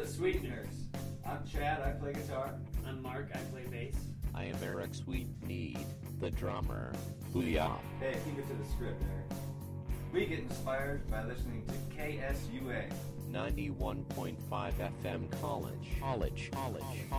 The Sweeteners. I'm Chad, I play guitar. I'm Mark, I play bass. I am Eric Sweetmead, the drummer. Booyah. Hey, keep it to the script, Eric. We get inspired by listening to KSUA. 91.5 FM College.